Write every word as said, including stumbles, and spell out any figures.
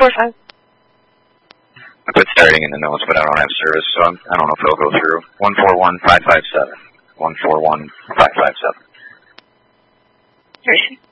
five. I put starting in the notes, but I don't have service, so I'm, I don't know if it'll go through. one four one five five seven. one four one five five seven. Tracy.